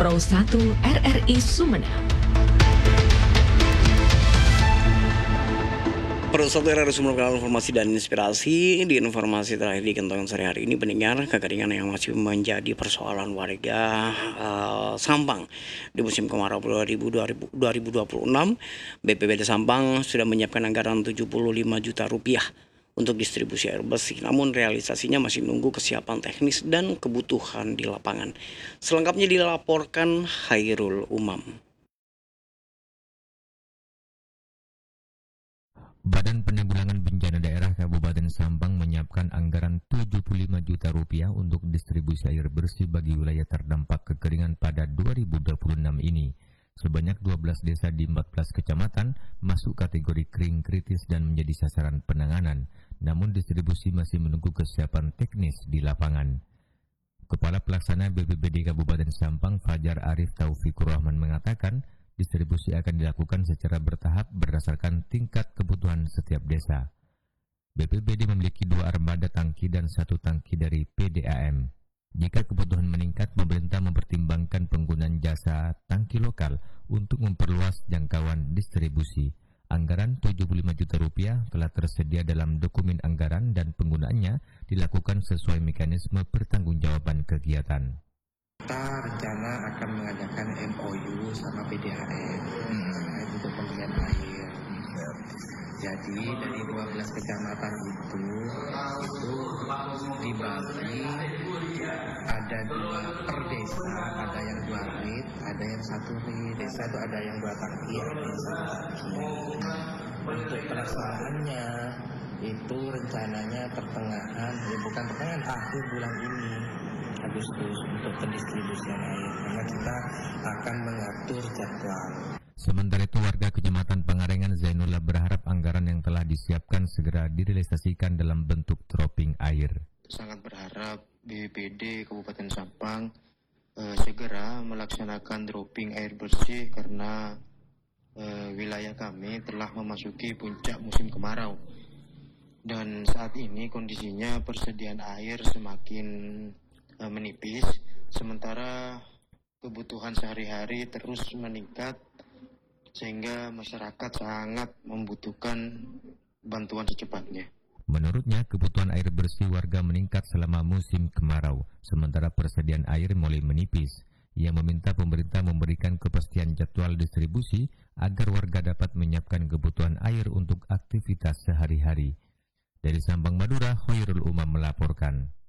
Pro 1 RRI Sumeneb. Pro 1 RRI Sumeneb, informasi dan inspirasi. Di informasi terakhir di Kentongan sehari-hari ini, pendengar, kekeringan yang masih menjadi persoalan warga Sampang di musim kemarau 2026. BPBD Sampang sudah menyiapkan anggaran 75 juta rupiah untuk distribusi air bersih, namun realisasinya masih nunggu kesiapan teknis dan kebutuhan di lapangan. Selengkapnya dilaporkan Khairul Umam. Badan Penanggulangan Bencana Daerah Kabupaten Sampang menyiapkan anggaran 75 juta rupiah untuk distribusi air bersih bagi wilayah terdampak kekeringan pada 2026 ini. Sebanyak 12 desa di 14 kecamatan masuk kategori kering kritis dan menjadi sasaran penanganan, namun distribusi masih menunggu kesiapan teknis di lapangan. Kepala Pelaksana BPBD Kabupaten Sampang, Fajar Arif Taufikur Rahman, mengatakan distribusi akan dilakukan secara bertahap berdasarkan tingkat kebutuhan setiap desa. BPBD memiliki 2 armada tangki dan 1 tangki dari PDAM. Jika kebutuhan meningkat, pemerintah mempertimbangkan penggunaan jasa tangki lokal untuk memperluas jangkauan distribusi. Anggaran 75 juta rupiah telah tersedia dalam dokumen anggaran dan penggunaannya dilakukan sesuai mekanisme pertanggungjawaban kegiatan. Kita rencana akan mengadakan MOU sama PDAM untuk pembelian air. Jadi dari 12 kecamatan itu dibagi, ada 2 per desa, ada yang 2 rit, ada yang 1 rit. Desa itu ada yang 2 tangki, ada yang 1 tangki. Untuk pelaksanaannya itu rencananya akhir bulan ini, Agustus, untuk pendistribusian air, karena kita akan mengatur jadwal. Sementara itu, warga Kecamatan Pangarengan Zainullah berharap anggaran yang telah disiapkan segera direalisasikan dalam bentuk dropping air. Sangat berharap BPBD Kabupaten Sampang segera melaksanakan dropping air bersih karena wilayah kami telah memasuki puncak musim kemarau. Dan saat ini kondisinya persediaan air semakin menipis, sementara kebutuhan sehari-hari terus meningkat, sehingga masyarakat sangat membutuhkan bantuan secepatnya. Menurutnya, kebutuhan air bersih warga meningkat selama musim kemarau, sementara persediaan air mulai menipis. Ia meminta pemerintah memberikan kepastian jadwal distribusi agar warga dapat menyiapkan kebutuhan air untuk aktivitas sehari-hari. Dari Sampang, Madura, Khairul Umam melaporkan.